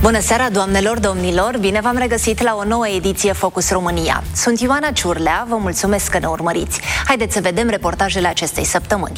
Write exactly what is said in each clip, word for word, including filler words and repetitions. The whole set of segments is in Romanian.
Bună seara, doamnelor, domnilor! Bine v-am regăsit la o nouă ediție Focus România. Sunt Ioana Ciurlea, vă mulțumesc că ne urmăriți. Haideți să vedem reportajele acestei săptămâni.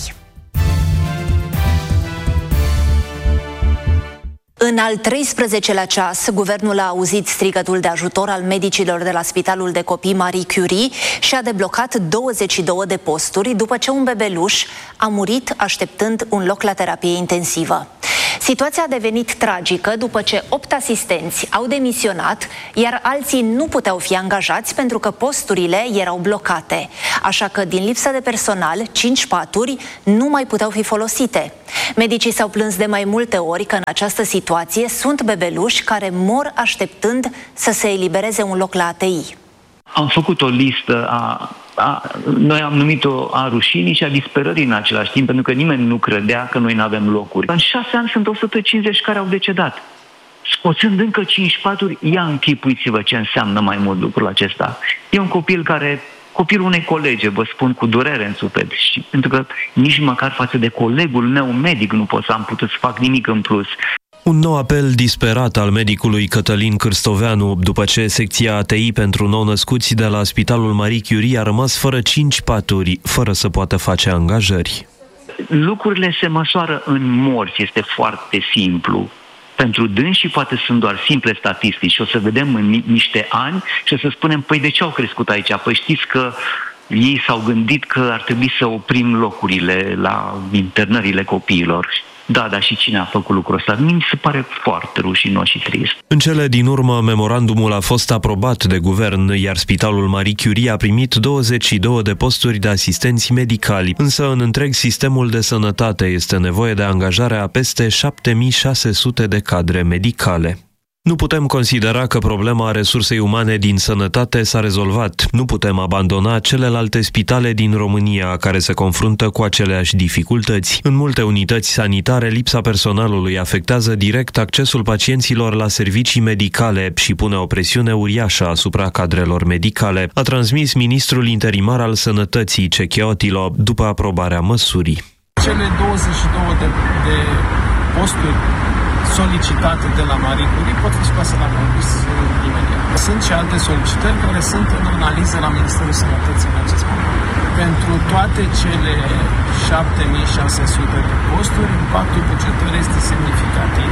În al treisprezecelea ceas, guvernul a auzit strigătul de ajutor al medicilor de la Spitalul de Copii Marie Curie și a deblocat douăzeci și două de posturi după ce un bebeluș a murit așteptând un loc la terapie intensivă. Situația a devenit tragică după ce opt asistenți au demisionat, iar alții nu puteau fi angajați pentru că posturile erau blocate. Așa că, din lipsa de personal, cinci paturi nu mai puteau fi folosite. Medicii s-au plâns de mai multe ori că în această situație sunt bebeluși care mor așteptând să se elibereze un loc la A T I. Am făcut o listă a... A, noi am numit-o a rușinii și a disperării în același timp, pentru că nimeni nu credea că noi nu avem locuri. În șase ani sunt o sută cincizeci care au decedat. Scoțând încă cinci paturi, ia închipuiți-vă ce înseamnă mai mult lucrul acesta. E un copil care, copilul unei colege, vă spun cu durere în suflet, și pentru că nici măcar față de colegul meu medic nu pot să am putut să fac nimic în plus. Un nou apel disperat al medicului Cătălin Cârstoveanu, după ce secția A T I pentru nou-născuți de la Spitalul Marie Curie a rămas fără cinci paturi, fără să poată face angajări. Lucrurile se măsoară în morți, este foarte simplu. Pentru dânsii poate sunt doar simple statistici și o să vedem în niște ani și o să spunem, păi de ce au crescut aici? Păi știți că ei s-au gândit că ar trebui să oprim locurile la internările copiilor. Da, dar și cine a făcut lucrul ăsta? Mi se pare foarte rușinos și trist. În cele din urmă, memorandumul a fost aprobat de guvern, iar Spitalul Marie Curie a primit douăzeci și două de posturi de asistenți medicali. Însă, în întreg sistemul de sănătate este nevoie de angajarea a peste șapte mii șase sute de cadre medicale. Nu putem considera că problema resursei umane din sănătate s-a rezolvat. Nu putem abandona celelalte spitale din România care se confruntă cu aceleași dificultăți. În multe unități sanitare, lipsa personalului afectează direct accesul pacienților la servicii medicale și pune o presiune uriașă asupra cadrelor medicale, a transmis ministrul interimar al Sănătății, Cecheotilo, după aprobarea măsurii. Cele douăzeci și două de, de posturi solicitate de la Marie Curie pot fi scoase la concurs imediat. Sunt și alte solicitări care sunt în analiză la Ministerul Sănătății în acest moment. Pentru toate cele șapte mii șase sute de posturi, impactul bugetar este semnificativ.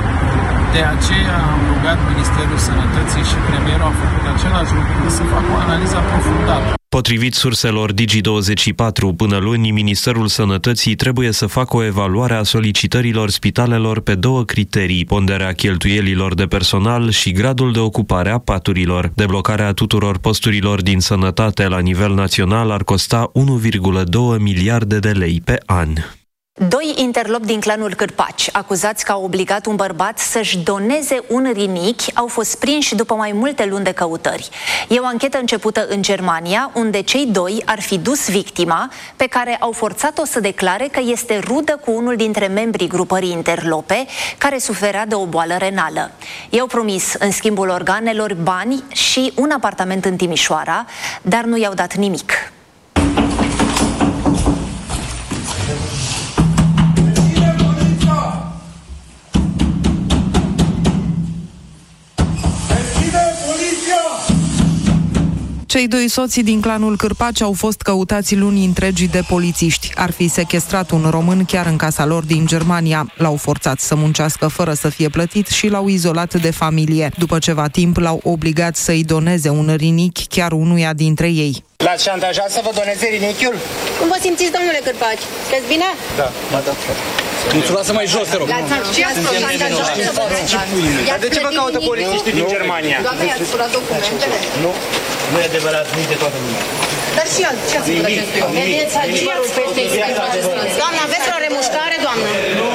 De aceea am rugat Ministerul Sănătății și premierul a făcut același lucru, să facă o analiză aprofundată. Potrivit surselor Digi douăzeci și patru, până luni, Ministerul Sănătății trebuie să facă o evaluare a solicitărilor spitalelor pe două criterii: ponderea cheltuielilor de personal și gradul de ocupare a paturilor. Deblocarea tuturor posturilor din sănătate la nivel național ar costa unu virgulă doi miliarde de lei pe an. Doi interlopi din clanul Cârpaci, acuzați că au obligat un bărbat să-și doneze un rinichi, au fost prinși după mai multe luni de căutări. E o anchetă începută în Germania, unde cei doi ar fi dus victima, pe care au forțat-o să declare că este rudă cu unul dintre membrii grupării interlope, care suferea de o boală renală. I-au promis, în schimbul organelor, bani și un apartament în Timișoara, dar nu i-au dat nimic. Cei doi soții din clanul Cârpaci au fost căutați luni întregi de polițiști. Ar fi sequestrat un român chiar în casa lor din Germania. L-au forțat să muncească fără să fie plătit și l-au izolat de familie. După ceva timp, l-au obligat să-i doneze un rinichi chiar unuia dintre ei. L-ați șantajat să vă doneze rinichiul? Cum vă simțiți, domnule Cârpaci? Sunteți bine? Da, da, da. Mulțumesc mai jos, te rog. Ce ați șantajat să vă doneze? Dar de ce vă caută polițiștii din Germania? Doamne, i-ați furat documentele? Nu, nu e adevărat, nu de toată lumea. Dar și ce ați făcut acestui om? Ce ați făcut? Doamne, aveți o remușcare, doamnă?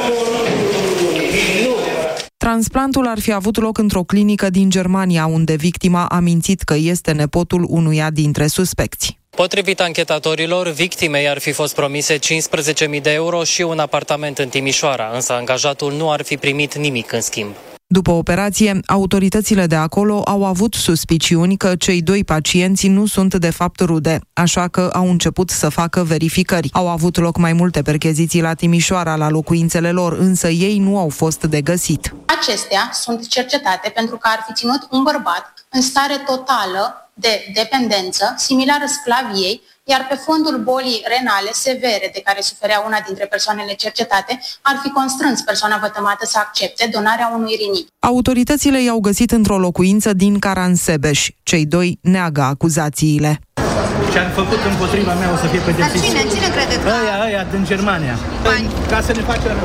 Transplantul ar fi avut loc într-o clinică din Germania, unde victima a mințit că este nepotul unuia dintre suspecți. Potrivit anchetatorilor, victimei ar fi fost promise cincisprezece mii de euro și un apartament în Timișoara, însă angajatul nu ar fi primit nimic în schimb. După operație, autoritățile de acolo au avut suspiciuni că cei doi pacienți nu sunt de fapt rude, așa că au început să facă verificări. Au avut loc mai multe percheziții la Timișoara, la locuințele lor, însă ei nu au fost de găsit. Acestea sunt cercetate pentru că ar fi ținut un bărbat în stare totală de dependență, similară sclaviei, iar pe fondul bolii renale severe de care suferea una dintre persoanele cercetate, ar fi constrâns persoana vătămată să accepte donarea unui rinichi. Autoritățile i-au găsit într-o locuință din Caransebeș. Cei doi neagă acuzațiile. Ce am făcut împotriva mea o să fie pedepsit. Dar cine? Cine credeți? Aia, aia, din Germania. Bani. Ca să ne facem rău.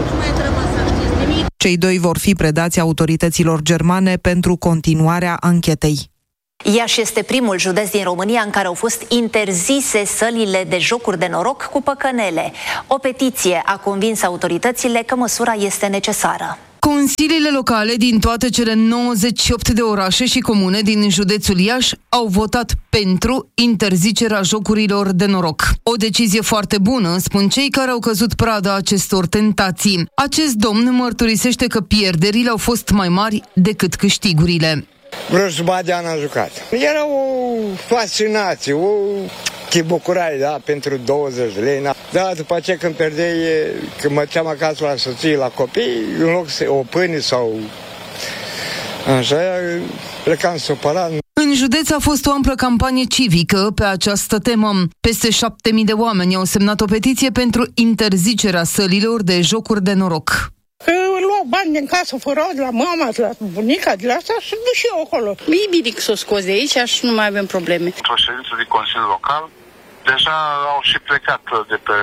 Cei doi vor fi predați autorităților germane pentru continuarea anchetei. Iași este primul județ din România în care au fost interzise sălile de jocuri de noroc cu păcănele. O petiție a convins autoritățile că măsura este necesară. Consiliile locale din toate cele nouăzeci și opt de orașe și comune din județul Iași au votat pentru interzicerea jocurilor de noroc. O decizie foarte bună, spun cei care au căzut prada acestor tentații. Acest domn mărturisește că pierderile au fost mai mari decât câștigurile. Vreo jumătate de an am jucat. Era o fascinație, o chibucurare, da, pentru douăzeci de lei. Da, după aceea când pierdeai, când mă duceam acasă la soție, la copii, în loc să o pâine sau așa, plecam supărat. În județ a fost o amplă campanie civică pe această temă. Peste șapte mii de oameni au semnat o petiție pentru interzicerea sălilor de jocuri de noroc. Că luau bani din casă, furau de la mama, de la bunica, de la asta și duc și eu acolo. E bine că s-o scos de aici și nu mai avem probleme. O ședință din Consiliul Local deja au și plecat de pe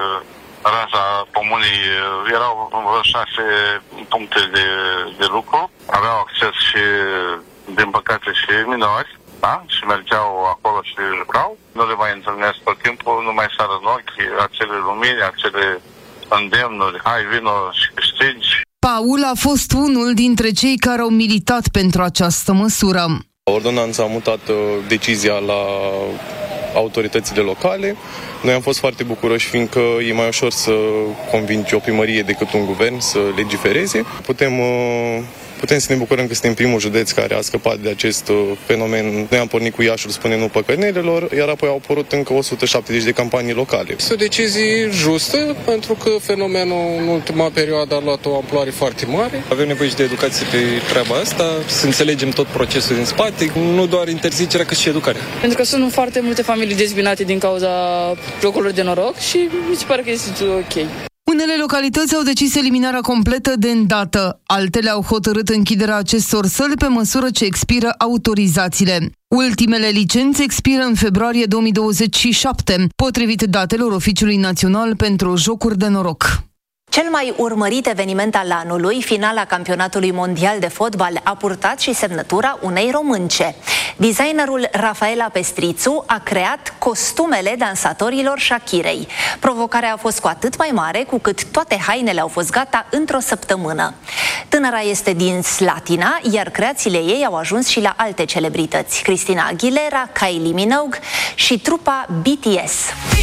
raza comunii. Erau șase puncte de, de lucru, aveau acces și, din păcate, și minori, da? Și mergeau acolo și jucau. Nu le mai întâlnesc tot timpul, nu mai sară în ochi acele lumini, acele îndemnuri, hai, vino și câștigi. Paul a fost unul dintre cei care au militat pentru această măsură. Ordonanța a mutat uh, decizia la autoritățile locale. Noi am fost foarte bucuroși, fiindcă e mai ușor să convingi o primărie decât un guvern să legifereze. Putem... Uh, Putem să ne bucurăm că suntem primul județ care a scăpat de acest fenomen. Noi am pornit cu Iașiul, spune nu păcănelelor, iar apoi au apărut încă o sută șaptezeci de campanii locale. Este o decizie justă, pentru că fenomenul în ultima perioadă a luat o amploare foarte mare. Avem nevoie și de educație pe treaba asta, să înțelegem tot procesul din spate, nu doar interzicerea, cât și educarea. Pentru că sunt foarte multe familii dezbinate din cauza jocurilor de noroc și mi se pare că este ok. Unele localități au decis eliminarea completă de îndată, altele au hotărât închiderea acestor săli pe măsură ce expiră autorizațiile. Ultimele licențe expiră în februarie două mii douăzeci și șapte, potrivit datelor Oficiului Național pentru Jocuri de Noroc. Cel mai urmărit eveniment al anului, finala campionatului mondial de fotbal, a purtat și semnătura unei românce. Designerul Rafaela Pestrițu a creat costumele dansatorilor Shakirei. Provocarea a fost cu atât mai mare cu cât toate hainele au fost gata într-o săptămână. Tânăra este din Slatina, iar creațiile ei au ajuns și la alte celebrități: Christina Aguilera, Kylie Minogue și trupa B T S.